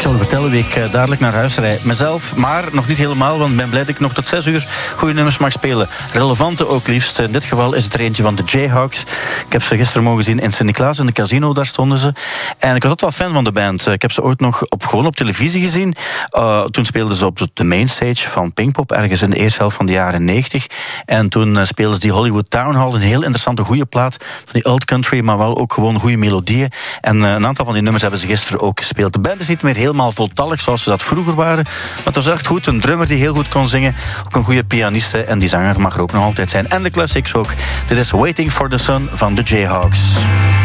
zal u vertellen wie ik dadelijk naar huis rijd. Mezelf, maar nog niet helemaal, want ik ben blij dat ik nog tot 6 uur goede nummers mag spelen. Relevante ook liefst. In dit geval is het er eentje van de Jayhawks. Ik heb ze gisteren mogen zien in Sint-Niklaas, in de casino, daar stonden ze. En ik was ook wel fan van de band. Ik heb ze ooit nog gewoon op televisie gezien. Toen speelden ze op de mainstage van Pinkpop, ergens in de eerste helft van de jaren 90. En toen speelden ze die Hollywood Town Hall, een heel interessante goede plaat van die old country, maar wel ook gewoon goede melodieën. En een aantal van die nummers hebben ze gisteren ook gespeeld. De band is niet meer helemaal voltallig zoals ze dat vroeger waren, maar het was echt goed. Een drummer die heel goed kon zingen, ook een goede pianiste, en die zanger mag er ook nog altijd zijn. En de classics ook. Dit is Waiting for the Sun van de Jayhawks.